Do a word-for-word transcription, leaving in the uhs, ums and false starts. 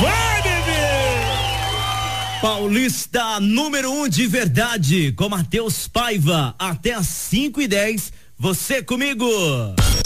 Vai, bebê! Paulista número um de verdade, com Matheus Paiva, até às cinco e dez, você comigo.